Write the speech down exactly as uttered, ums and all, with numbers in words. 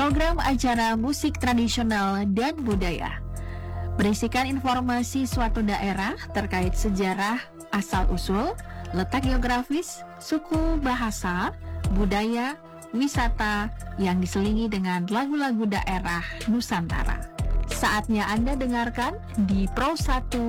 program acara musik tradisional dan budaya. Berisikan informasi suatu daerah terkait sejarah, asal-usul, letak geografis, suku, bahasa, budaya, wisata yang diselingi dengan lagu-lagu daerah Nusantara. Saatnya Anda dengarkan di Pro satu